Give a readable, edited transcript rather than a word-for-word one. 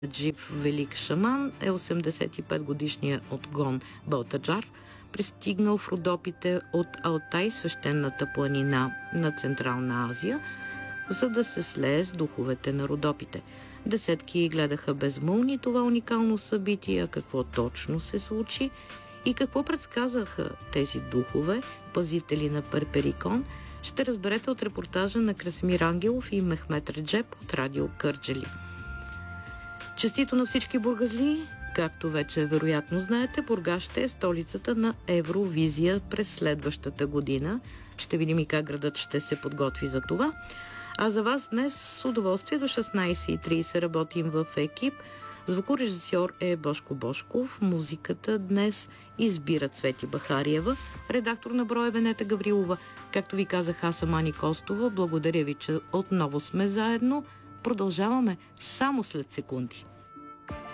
Джив велик шаман е 85-годишният отгон Балтаджар, пристигнал в Родопите от Алтай, свещената планина на Централна Азия, за да се слее с духовете на Родопите. Десетки гледаха безмълвни това уникално събитие, какво точно се случи и какво предсказаха тези духове, пазители на Перперикон, ще разберете от репортажа на Красимир Ангелов и Мехмет Реджеп от Радио Кърджали. Честито на всички бургазли! Както вече вероятно знаете, Бургас ще е столицата на Евровизия през следващата година. Ще видим и как градът ще се подготви за това. А за вас днес с удоволствие до 16:30 работим в екип. Звукорежисьор е Бошко Бошков. Музиката днес избира Цвети Бахариева. Редактор на броя Венета Гаврилова. Както ви казах, аз съм Ани Костова. Благодаря ви, че отново сме заедно. Продължаваме само след секунди.